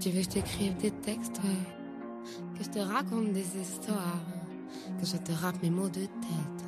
Tu veux que je t'écrive des textes, ouais. Que je te raconte des histoires. Que je te rappe mes mots de tête.